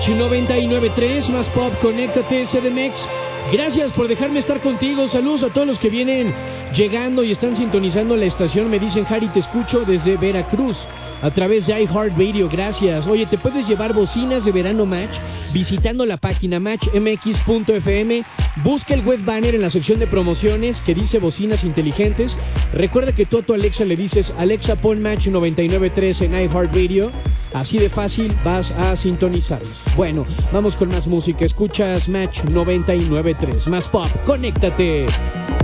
99.3 más pop, conéctate CDMX. Gracias por dejarme estar contigo. Saludos a todos los que vienen llegando y están sintonizando la estación. Me dicen, Harry, te escucho desde Veracruz a través de iHeartRadio. Gracias. Oye, te puedes llevar bocinas de verano Match visitando la página matchmx.fm. Busca el web banner en la sección de promociones que dice bocinas inteligentes. Recuerda que tú a tu Alexa le dices, Alexa, pon Match 99.3 en iHeartRadio. Así de fácil vas a sintonizarlos. Bueno, vamos con más música. Escuchas Match 99.3. Más pop. Conéctate.